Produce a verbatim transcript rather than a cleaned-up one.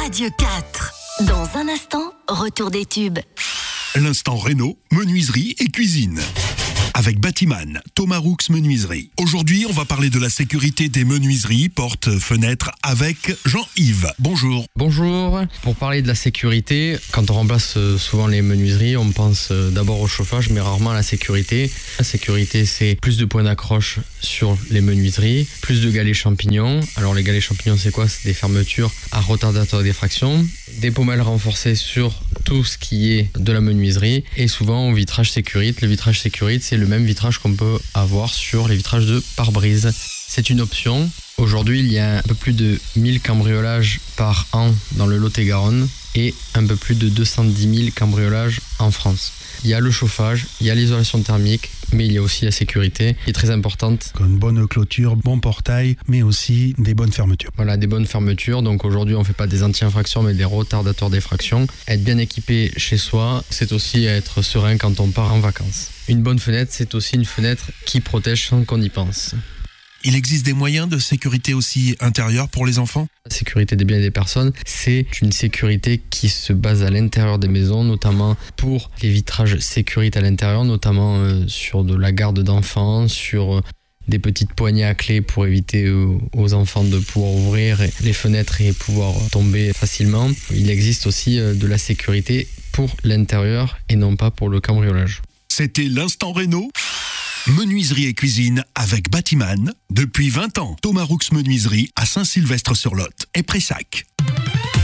Radio quatre. Dans un instant, retour des tubes. L'instant Réno, menuiserie et cuisine. Avec Batiman, Thomas Roux Menuiserie. Aujourd'hui, on va parler de la sécurité des menuiseries, portes, fenêtres, avec Jean-Yves. Bonjour. Bonjour. Pour parler de la sécurité, quand on remplace souvent les menuiseries, on pense d'abord au chauffage, mais rarement à la sécurité. La sécurité, c'est plus de points d'accroche sur les menuiseries, plus de galets champignons. Alors les galets champignons, c'est quoi? C'est des fermetures à retardateur de diffraction, des pommelles renforcées sur tout ce qui est de la menuiserie, et souvent au vitrage sécurite. Le vitrage sécurite, c'est le même vitrage qu'on peut avoir sur les vitrages de pare-brise. C'est une option. Aujourd'hui, il y a un peu plus de mille cambriolages par an dans le Lot-et-Garonne et un peu plus de deux cent dix mille cambriolages en France. Il y a le chauffage, il y a l'isolation thermique, mais il y a aussi la sécurité qui est très importante. Une bonne clôture, bon portail, mais aussi des bonnes fermetures. Voilà, des bonnes fermetures. Donc aujourd'hui, on ne fait pas des anti-infractions, mais des retardateurs d'effraction. Être bien équipé chez soi, c'est aussi être serein quand on part en vacances. Une bonne fenêtre, c'est aussi une fenêtre qui protège sans qu'on y pense. Il existe des moyens de sécurité aussi intérieure pour les enfants? La sécurité des biens et des personnes, c'est une sécurité qui se base à l'intérieur des maisons, notamment pour les vitrages sécurité à l'intérieur, notamment euh, sur de la garde d'enfants, sur euh, des petites poignées à clé pour éviter euh, aux enfants de pouvoir ouvrir les fenêtres et pouvoir tomber facilement. Il existe aussi euh, de la sécurité pour l'intérieur et non pas pour le cambriolage. C'était l'instant Réno. Menuiserie et cuisine avec Batiman. Depuis vingt ans, Thomas Roux Menuiserie à Saint-Sylvestre-sur-Lot et Pressac.